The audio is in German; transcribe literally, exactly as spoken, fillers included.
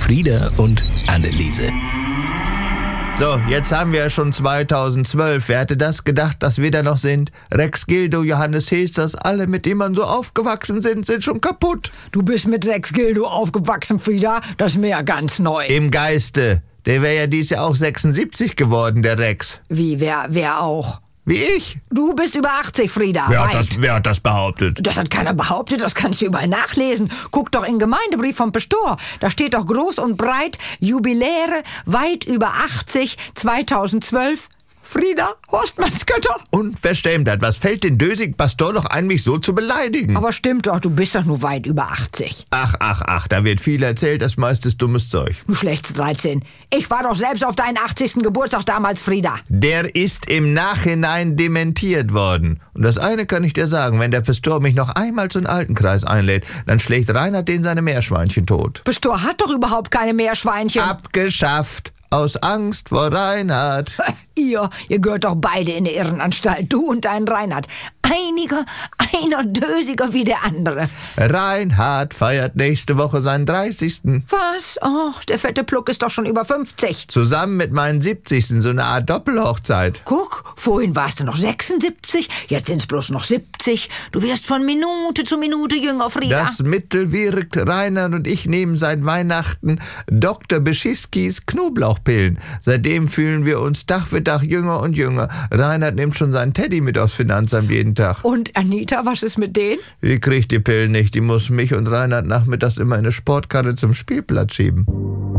Frieda und Anneliese. So, jetzt haben wir ja schon zweitausendzwölf. Wer hätte das gedacht, dass wir da noch sind? Rex Gildo, Johannes Hesters, alle, mit denen man so aufgewachsen sind, sind schon kaputt. Du bist mit Rex Gildo aufgewachsen, Frieda. Das ist mir ja ganz neu. Im Geiste. Der wäre ja dies Jahr auch sechsundsiebzig geworden, der Rex. Wie, wer, wer auch? Wie ich. Du bist über achtzig, Frieda. Wer hat, Weit. das, wer hat das behauptet? Das hat keiner behauptet, das kannst du überall nachlesen. Guck doch in den Gemeindebrief vom Pastor. Da steht doch groß und breit, Jubiläre, weit über achtzig, zweitausendzwölf. Frieda, Horstmannsgötter. Unverschämtheit. Was fällt den dösigen Pastor noch ein, mich so zu beleidigen? Aber stimmt doch, du bist doch nur weit über achtzig. Ach, ach, ach, da wird viel erzählt, das meiste ist dummes Zeug. Du schlägst dreizehn. Ich war doch selbst auf deinen achtzigsten Geburtstag damals, Frieda. Der ist im Nachhinein dementiert worden. Und das eine kann ich dir sagen, wenn der Pastor mich noch einmal zu einem Altenkreis einlädt, dann schlägt Reinhard den seine Meerschweinchen tot. Pastor hat doch überhaupt keine Meerschweinchen. Abgeschafft. Aus Angst vor Reinhard. Ihr, ihr gehört doch beide in die Irrenanstalt, du und dein Reinhard. Einiger, einer dösiger wie der andere. Reinhard feiert nächste Woche seinen dreißigsten Was? Och, der fette Pluck ist doch schon über fünfzig. Zusammen mit meinem siebzigsten so eine Art Doppelhochzeit. Guck, vorhin warst du noch sechsundsiebzig, jetzt sind's bloß noch siebzig. Du wirst von Minute zu Minute jünger, Frieda. Das Mittel wirkt. Reinhard und ich nehmen seit Weihnachten Doktor Beschiskis Knoblauchpillen. Seitdem fühlen wir uns Tag für Tag jünger und jünger. Reinhard nimmt schon seinen Teddy mit aufs Finanzamt jeden Tag. Und Anita, was ist mit denen? Die kriegt die Pillen nicht. Die muss mich und Reinhard nachmittags immer in eine Sportkarre zum Spielplatz schieben.